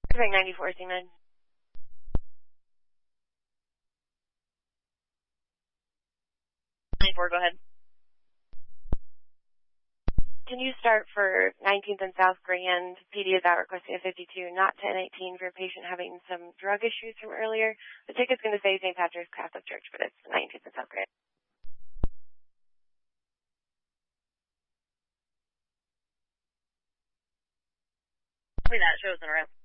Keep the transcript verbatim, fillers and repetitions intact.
Ring ninety-four, Seaman. ninety-four, go ahead. Can you start for nineteenth and South Grand? P D is out requesting a fifty-two, not ten eighteen for a patient having some drug issues from earlier. The ticket's going to say Saint Patrick's Catholic Church, but it's nineteenth and South Grand. Tell me that shows in a row.